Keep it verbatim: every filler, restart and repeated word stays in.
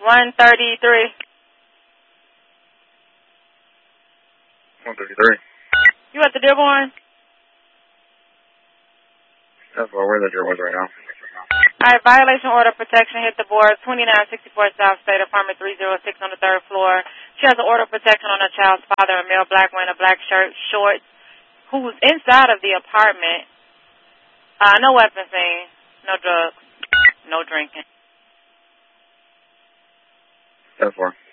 one thirty-three. one thirty-three. You at the Dearborn? That's where where the door was right now. All right, violation order protection hit the board, twenty-nine sixty-four South State, apartment three oh six on the third floor. She has an order of protection on her child's father, a male black man, a black shirt, shorts, who's inside of the apartment. Uh, no weapons seen, no drugs, no drinking. That's where.